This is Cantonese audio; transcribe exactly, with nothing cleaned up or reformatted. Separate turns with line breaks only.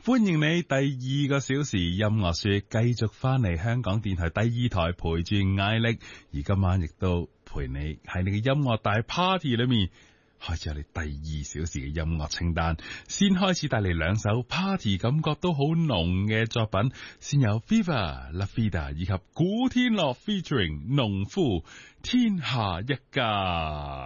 歡迎你第二個小時音樂說繼續翻嚟香港電台第二台陪住艾力，而今晚亦都陪你喺你嘅音樂大 party 裏面開始我哋第二小時嘅音樂清單。先開始帶嚟兩首 party 感覺都好濃嘅作品，先有 Viva La Vida 以及古天樂 featuring 農夫天下一家。